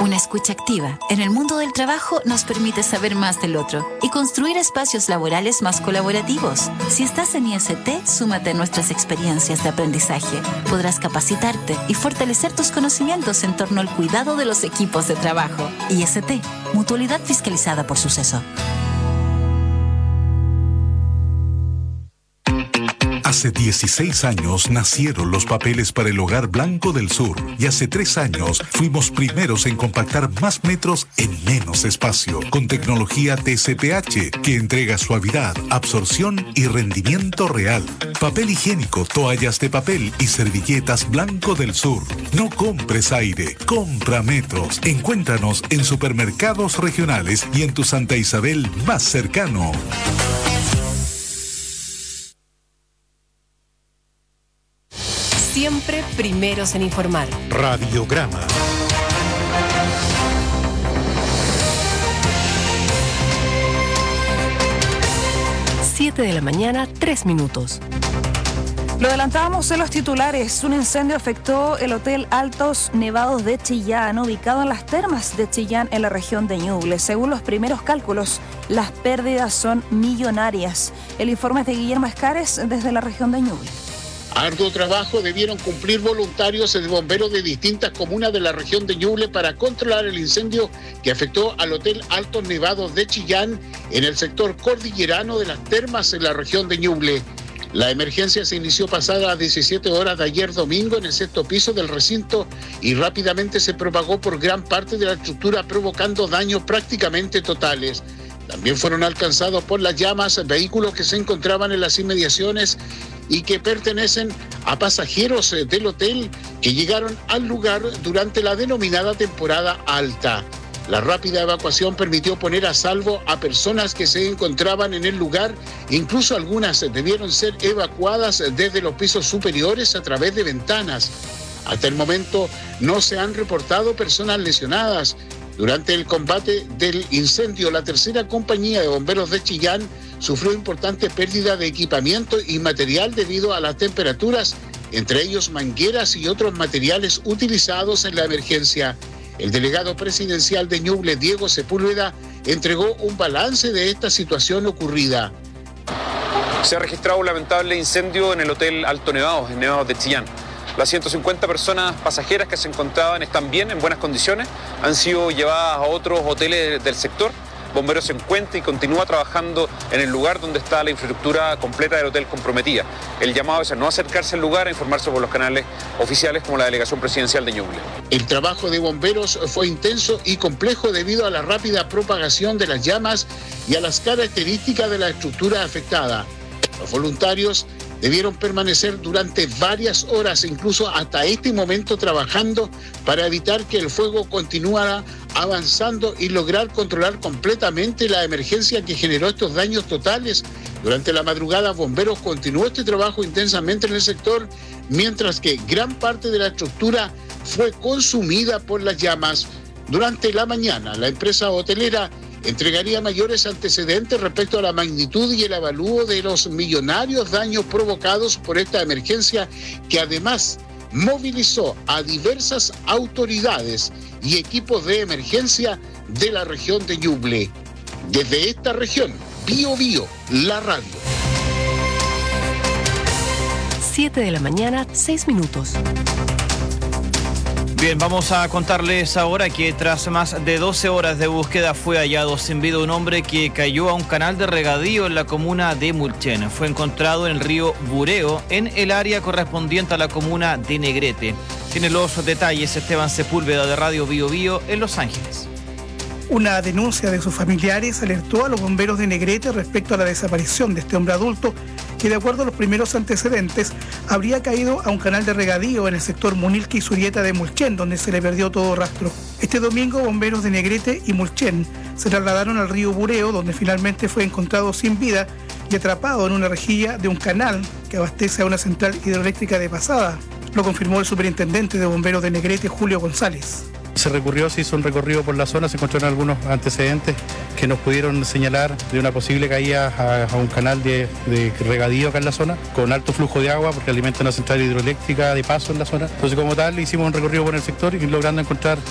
Una escucha activa en el mundo del trabajo nos permite saber más del otro y construir espacios laborales más colaborativos. Si estás en IST, súmate a nuestras experiencias de aprendizaje. Podrás capacitarte y fortalecer tus conocimientos en torno al cuidado de los equipos de trabajo. IST, Mutualidad fiscalizada por Suceso. Hace 16 años nacieron los papeles para el Hogar Blanco del Sur y hace 3 años fuimos primeros en compactar más metros en menos espacio con tecnología TCPH que entrega suavidad, absorción y rendimiento real. Papel higiénico, toallas de papel y servilletas Blanco del Sur. No compres aire, compra metros. Encuéntranos en supermercados regionales y en tu Santa Isabel más cercano. Siempre primeros en informar. Radiograma. 7 de la mañana, 3 minutos. Lo adelantábamos en los titulares. Un incendio afectó el Hotel Altos Nevados de Chillán, ubicado en las termas de Chillán, en la región de Ñuble. Según los primeros cálculos, las pérdidas son millonarias. El informe es de Guillermo Escares desde la región de Ñuble. Arduo trabajo debieron cumplir voluntarios de bomberos de distintas comunas de la región de Ñuble para controlar el incendio que afectó al Hotel Altos Nevados de Chillán en el sector cordillerano de las termas en la región de Ñuble. La emergencia se inició pasadas las 17 horas de ayer domingo en el 6º piso del recinto y rápidamente se propagó por gran parte de la estructura, provocando daños prácticamente totales. También fueron alcanzados por las llamas vehículos que se encontraban en las inmediaciones y que pertenecen a pasajeros del hotel que llegaron al lugar durante la denominada temporada alta. La rápida evacuación permitió poner a salvo a personas que se encontraban en el lugar, incluso algunas debieron ser evacuadas desde los pisos superiores a través de ventanas. Hasta el momento no se han reportado personas lesionadas. Durante el combate del incendio, la tercera compañía de bomberos de Chillán sufrió importante pérdida de equipamiento y material debido a las temperaturas, entre ellos mangueras y otros materiales utilizados en la emergencia. El delegado presidencial de Ñuble, Diego Sepúlveda, entregó un balance de esta situación ocurrida. Se ha registrado un lamentable incendio en el Hotel Alto Nevados, en Nevados de Chillán. Las 150 personas pasajeras que se encontraban están bien, en buenas condiciones, han sido llevadas a otros hoteles del sector. Bomberos se encuentra y continúa trabajando en el lugar donde está la infraestructura completa del hotel comprometida. El llamado es a no acercarse al lugar, a informarse por los canales oficiales como la Delegación Presidencial de Ñuble. El trabajo de bomberos fue intenso y complejo debido a la rápida propagación de las llamas y a las características de la estructura afectada. Los voluntarios debieron permanecer durante varias horas, incluso hasta este momento, trabajando para evitar que el fuego continuara avanzando y lograr controlar completamente la emergencia que generó estos daños totales. Durante la madrugada, bomberos continuó este trabajo intensamente en el sector, mientras que gran parte de la estructura fue consumida por las llamas. Durante la mañana, la empresa hotelera entregaría mayores antecedentes respecto a la magnitud y el avalúo de los millonarios daños provocados por esta emergencia, que además movilizó a diversas autoridades y equipos de emergencia de la región de Ñuble. Desde esta región, Bío Bío, la radio. 7 de la mañana, 6 minutos. Bien, vamos a contarles ahora que tras más de 12 horas de búsqueda fue hallado sin vida un hombre que cayó a un canal de regadío en la comuna de Mulchen. Fue encontrado en el río Bureo, en el área correspondiente a la comuna de Negrete. Tiene los detalles Esteban Sepúlveda de Radio Bío Bío en Los Ángeles. Una denuncia de sus familiares alertó a los bomberos de Negrete respecto a la desaparición de este hombre adulto que, de acuerdo a los primeros antecedentes, habría caído a un canal de regadío en el sector Munilque y Surieta de Mulchen, donde se le perdió todo rastro. Este domingo, bomberos de Negrete y Mulchen se trasladaron al río Bureo, donde finalmente fue encontrado sin vida y atrapado en una rejilla de un canal que abastece a una central hidroeléctrica de Pasada. Lo confirmó el superintendente de bomberos de Negrete, Julio González. Se hizo un recorrido por la zona, se encontraron algunos antecedentes que nos pudieron señalar de una posible caída a un canal de regadío acá en la zona, con alto flujo de agua porque alimenta una central hidroeléctrica de paso en la zona. Entonces, como tal, hicimos un recorrido por el sector y logrando encontrar